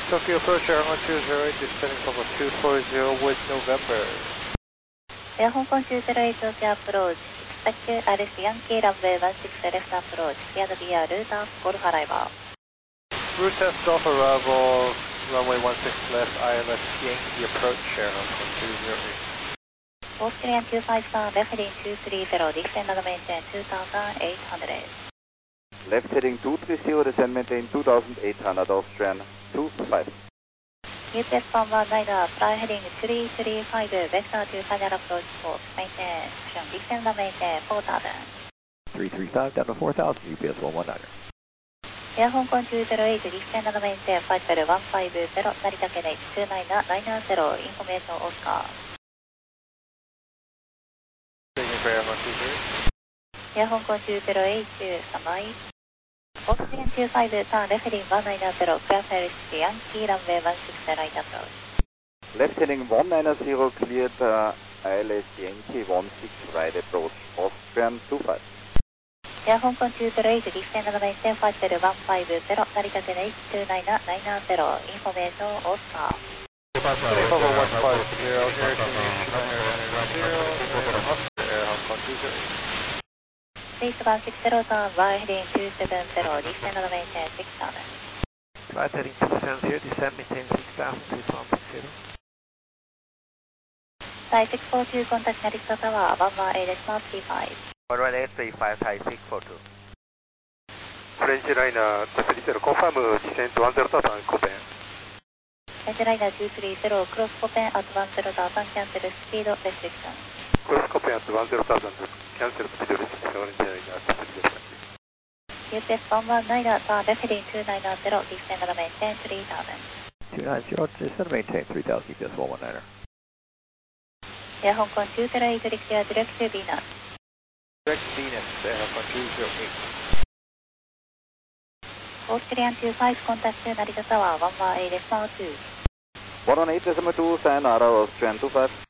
Tokyo approach Air 120, descending from 240 with November. Air Hong Kong 208 Tokyo approach, expect Alice Yankee runway 16 left approach, clear via route of Golf arrival. Route test Golf arrival, runway 16 left, ILS Yankee approach Air Hong Kong 208. Austrian 25 star, left heading 230, descend and maintain 2800. Left heading 230, descend maintain 2800, Austrian 25. UPS 119, fly heading 335, vector to final approach course, maintain, descend and maintain 4000. 335 down to 4000, UPS 119. Air Hong Kong 208, descend and maintain 50, 150, Narita KNH 29990, information Oscar. Taking for Air 120. Air Hong Kong 208, standby. Austrian 25, turn left heading 190, clear Paris Yankee runway 16 right approach. Left heading 190, cleared ILS Yankee 16 right approach, Austrian 25. Air Hong Kong 208, descend and maintain 50, 150, Narita KNH 29990, information Oscar. Level 150, near destination Air 110, Air Hong Kong 208. Base 160, turn right heading 270, descend and maintain 6000. Right heading 270, descend maintain 6000, 2160. Thai 642, contact Narita Tower, 118.35. 11835, Thai 642. French liner 230, confirm descent 10,000, Copen. French liner 230, cross Copen at 10,000, cancel speed restriction. Cross Copen at 10,000, cancel speed restriction, French liner 230. UPS 119, turn left heading 290, descend and maintain 3000. 290, descend and maintain 3000, UPS 119. Air Hong Kong 208, clear direct to Venus. Direct Venus, Air Hong Kong 208. Austrian 25, contact Narita Tower, 118.2. 118.2, Sayonara, Austrian 25.